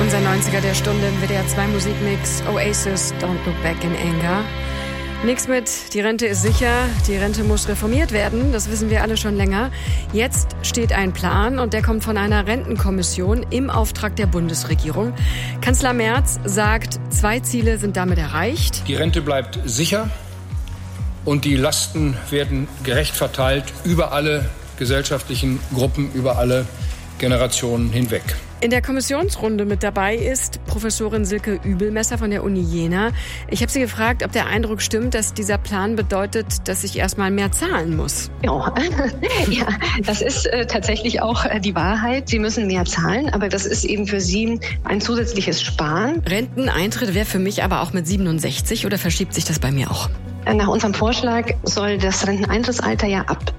Unser 90er der Stunde im WDR 2 Musikmix, Oasis, Don't Look Back in Anger. Nix mit, die Rente ist sicher, die Rente muss reformiert werden, das wissen wir alle schon länger. Jetzt steht ein Plan und der kommt von einer Rentenkommission im Auftrag der Bundesregierung. Kanzler Merz sagt, 2 Ziele sind damit erreicht. Die Rente bleibt sicher und die Lasten werden gerecht verteilt über alle gesellschaftlichen Gruppen, über alle Generationen hinweg. In der Kommissionsrunde mit dabei ist Professorin Silke Übelmesser von der Uni Jena. Ich habe sie gefragt, ob der Eindruck stimmt, dass dieser Plan bedeutet, dass ich erstmal mehr zahlen muss. Ja, das ist tatsächlich auch die Wahrheit. Sie müssen mehr zahlen, aber das ist eben für Sie ein zusätzliches Sparen. Renteneintritt wäre für mich aber auch mit 67 oder verschiebt sich das bei mir auch? Nach unserem Vorschlag soll das Renteneintrittsalter ja ab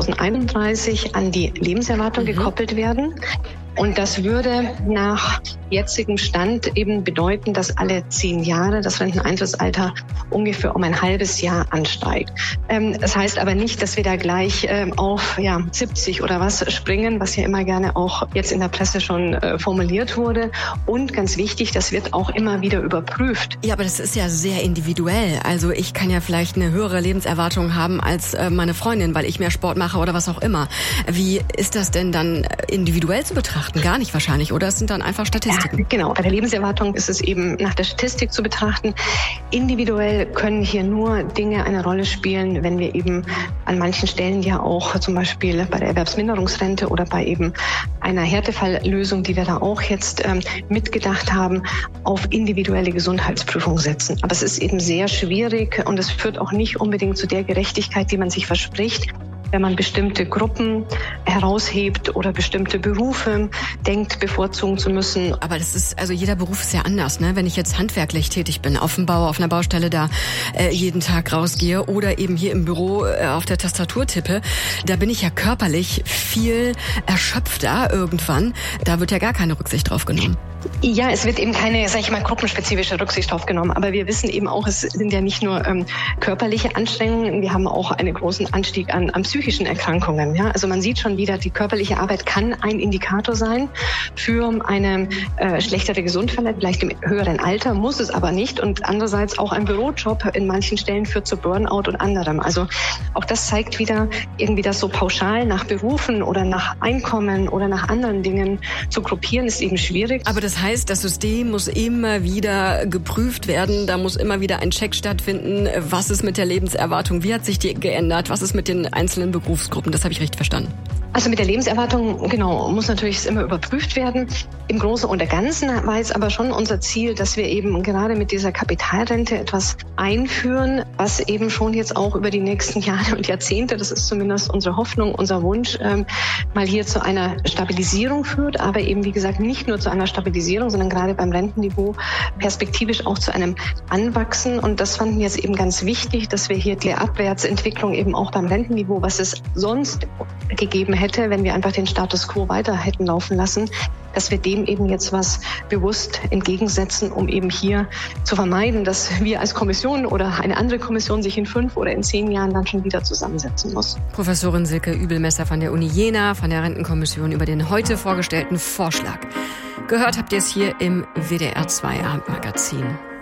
2031 an die Lebenserwartung gekoppelt werden. Und das würde nach jetzigem Stand eben bedeuten, dass alle 10 Jahre das Renteneintrittsalter ungefähr um ein halbes Jahr ansteigt. Das heißt aber nicht, dass wir da gleich auf 70 oder was springen, was ja immer gerne auch jetzt in der Presse schon formuliert wurde. Und ganz wichtig, das wird auch immer wieder überprüft. Ja, aber das ist ja sehr individuell. Also ich kann ja vielleicht eine höhere Lebenserwartung haben als meine Freundin, weil ich mehr Sport mache oder was auch immer. Wie ist das denn dann individuell zu betrachten? Gar nicht wahrscheinlich, oder? Es sind dann einfach Statistiken. Ja, genau. Bei der Lebenserwartung ist es eben nach der Statistik zu betrachten. Individuell können hier nur Dinge eine Rolle spielen, wenn wir eben an manchen Stellen ja auch zum Beispiel bei der Erwerbsminderungsrente oder bei eben einer Härtefalllösung, die wir da auch jetzt mitgedacht haben, auf individuelle Gesundheitsprüfung setzen. Aber es ist eben sehr schwierig und es führt auch nicht unbedingt zu der Gerechtigkeit, die man sich verspricht, wenn man bestimmte Gruppen heraushebt oder bestimmte Berufe denkt, bevorzugen zu müssen. Aber das ist, also jeder Beruf ist ja anders, ne? Wenn ich jetzt handwerklich tätig bin, auf dem Bau, auf einer Baustelle da jeden Tag rausgehe oder eben hier im Büro auf der Tastatur tippe, da bin ich ja körperlich viel erschöpfter irgendwann. Da wird ja gar keine Rücksicht drauf genommen. Ja, es wird eben keine, sag ich mal, gruppenspezifische Rücksicht drauf genommen. Aber wir wissen eben auch, es sind ja nicht nur körperliche Anstrengungen, wir haben auch einen großen Anstieg an psychischen Erkrankungen. Ja? Also man sieht schon wieder, die körperliche Arbeit kann ein Indikator sein für eine schlechtere Gesundheit, vielleicht im höheren Alter, muss es aber nicht. Und andererseits auch ein Bürojob in manchen Stellen führt zu Burnout und anderem. Also auch das zeigt wieder, irgendwie das so pauschal nach Berufen oder nach Einkommen oder nach anderen Dingen zu gruppieren, ist eben schwierig. Aber das heißt, das System muss immer wieder geprüft werden, da muss immer wieder ein Check stattfinden. Was ist mit der Lebenserwartung? Wie hat sich die geändert? Was ist mit den einzelnen Berufsgruppen? Das habe ich richtig verstanden. Also mit der Lebenserwartung, genau, muss natürlich immer überprüft werden. Im Großen und Ganzen war es aber schon unser Ziel, dass wir eben gerade mit dieser Kapitalrente etwas einführen, was eben schon jetzt auch über die nächsten Jahre und Jahrzehnte, das ist zumindest unsere Hoffnung, unser Wunsch, mal hier zu einer Stabilisierung führt, aber eben, wie gesagt, nicht nur zu einer Stabilisierung, sondern gerade beim Rentenniveau perspektivisch auch zu einem Anwachsen. Und das fanden wir jetzt eben ganz wichtig, dass wir hier die Abwärtsentwicklung eben auch beim Rentenniveau, was es sonst gegeben hätte, wenn wir einfach den Status quo weiter hätten laufen lassen, dass wir dem eben jetzt was bewusst entgegensetzen, um eben hier zu vermeiden, dass wir als Kommission oder eine andere Kommission sich in 5 oder in 10 Jahren dann schon wieder zusammensetzen muss. Professorin Silke Übelmesser von der Uni Jena, von der Rentenkommission über den heute vorgestellten Vorschlag. Gehört habt ihr es hier im WDR 2 Abendmagazin.